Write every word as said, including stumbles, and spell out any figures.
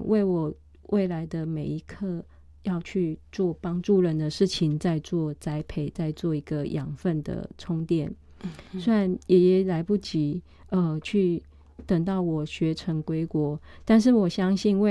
为我未来的每一刻要去做帮助人的事情在做栽培，在做一个养分的充电。虽然爷爷来不及呃去等到我学成归国，但是我相信未